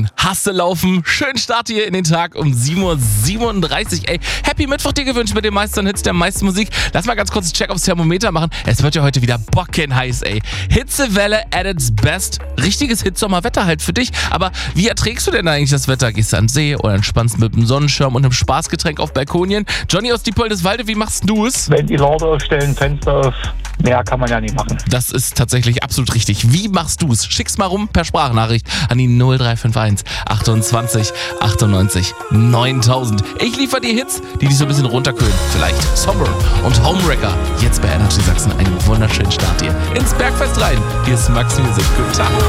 Hasse laufen. Schönen Start hier in den Tag um 7:37 Uhr. Ey, Happy Mittwoch dir gewünscht mit den meisten Hits der meisten Musik. Lass mal ganz kurz einen Check aufs Thermometer machen. Es wird ja heute wieder bockenheiß, ey. Hitzewelle at its best. Richtiges Hitsommerwetter halt für dich. Aber wie erträgst du denn eigentlich das Wetter? Gehst du an den See oder entspannst mit einem Sonnenschirm und einem Spaßgetränk auf Balkonien? Johnny aus Diepoldeswalde, wie machst du es? Ventilator aufstellen, Fenster auf. Mehr kann man ja nicht machen. Das ist tatsächlich absolut richtig. Wie machst du es? Schick's mal rum per Sprachnachricht an die 0351 28 98 9000. Ich liefere dir Hits, die dich so ein bisschen runterkühlen. Vielleicht Somber und Homewrecker. Jetzt bei Energy Sachsen einen wunderschönen Start hier ins Bergfest rein. Hier ist Max Music. Guten Tag.